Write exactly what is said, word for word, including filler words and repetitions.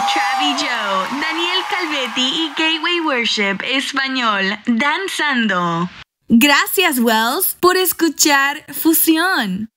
Travi Joe, Daniel Calvetti y Gateway Worship Español, danzando. Gracias, Wells, por escuchar Fusión.